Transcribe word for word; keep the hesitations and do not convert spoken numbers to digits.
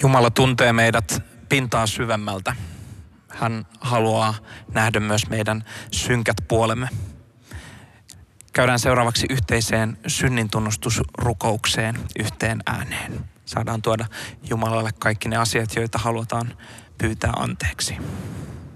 Jumala tuntee meidät pintaa syvemmältä. Hän haluaa nähdä myös meidän synkät puolemme. Käydään seuraavaksi yhteiseen synnintunnustusrukoukseen yhteen ääneen. Saadaan tuoda Jumalalle kaikki ne asiat, joita halutaan pyytää anteeksi.